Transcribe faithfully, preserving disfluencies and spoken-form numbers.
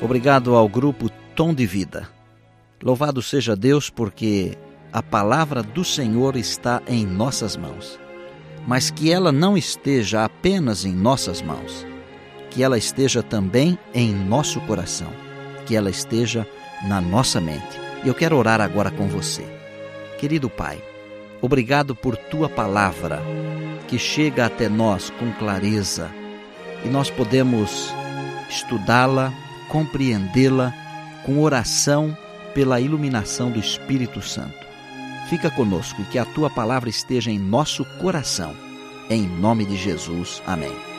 Obrigado ao grupo Tom de Vida. Louvado seja Deus, porque a palavra do Senhor está em nossas mãos. Mas que ela não esteja apenas em nossas mãos, que ela esteja também em nosso coração, que ela esteja na nossa mente. E eu quero orar agora com você. Querido Pai, obrigado por Tua palavra, que chega até nós com clareza, e nós podemos estudá-la, compreendê-la com oração pela iluminação do Espírito Santo. Fica conosco e que a Tua palavra esteja em nosso coração. Em nome de Jesus. Amém.